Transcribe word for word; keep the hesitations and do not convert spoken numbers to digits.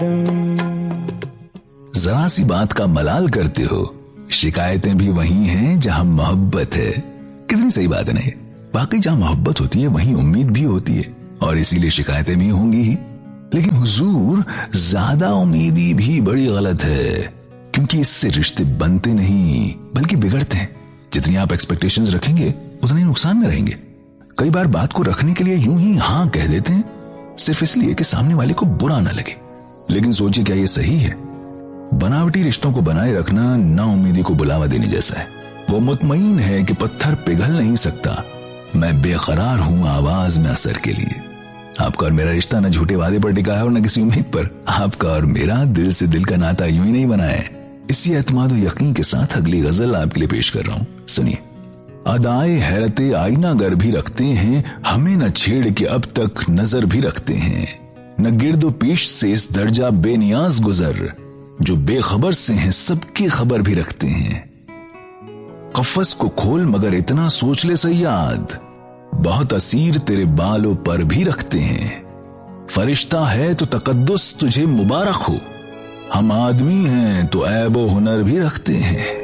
जरा सी बात का मलाल करते हो, शिकायतें भी वही हैं जहां मोहब्बत है। कितनी सही बात है नहीं? वाकई जहां मोहब्बत होती है वहीं उम्मीद भी होती है, और इसीलिए शिकायतें भी होंगी ही। लेकिन हुजूर, ज्यादा उम्मीदी भी बड़ी गलत है, क्योंकि इससे रिश्ते बनते नहीं बल्कि बिगड़ते हैं। जितनी आप एक्सपेक्टेशंस रखेंगे उतने नुकसान में रहेंगे। कई बार बात को रखने के लिए यूं ही हाँ कह देते हैं, सिर्फ इसलिए कि सामने वाले को बुरा ना लगे। लेकिन सोचिए, क्या ये सही है? बनावटी रिश्तों को बनाए रखना ना उम्मीदी को बुलावा देने जैसा है। वो मुतमईन है कि पत्थर पिघल नहीं सकता, मैं बेकरार हूं आवाज में असर के लिए। आपका और मेरा रिश्ता न झूठे वादे पर टिका है और न किसी उम्मीद पर। आपका और मेरा दिल से दिल का नाता यूं ही नहीं बना है। इसी एतमाद और यकीन के साथ अगली गजल आपके लिए पेश कर रहा हूं, सुनिए। अदाए हैरते आईना गर भी रखते हैं, हमें न छेड़ के अब तक नजर भी रखते हैं। न गिर्दो पेश से इस दर्जा बेनियाज गुजर, जो बेखबर से हैं सबकी खबर भी रखते हैं। कफस को खोल मगर इतना सोच ले सयाद, बहुत असीर तेरे बालों पर भी रखते हैं। फरिश्ता है तो तकद्दुस तुझे मुबारक हो, हम आदमी हैं तो ऐब व हुनर भी रखते हैं।